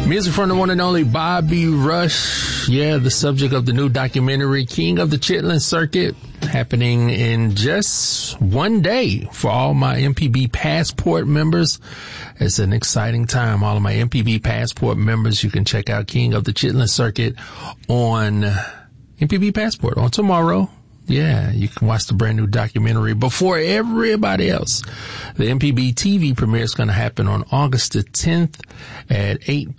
Music from the one and only Bobby Rush. Yeah, the subject of the new documentary, King of the Chitlin Circuit, happening in just one day for all my MPB Passport members. It's an exciting time. All of my MPB Passport members, you can check out King of the Chitlin Circuit on MPB Passport on tomorrow. Yeah, you can watch the brand new documentary before everybody else. The MPB TV premiere is going to happen on August the 10th at 8